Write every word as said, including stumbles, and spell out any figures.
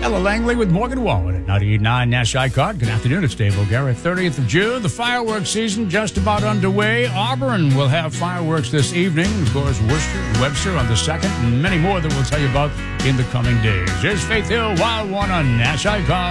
Ella Langley with Morgan Wallen at ninety-eight point nine Nash Icon. Good afternoon. It's Dave O'Gara. thirtieth of June. The fireworks season just about underway. Auburn will have fireworks this evening. Of course, Worcester, Webster on the second, and many more that we'll tell you about in the coming days. Here's Faith Hill, Wild One on Nash Icon.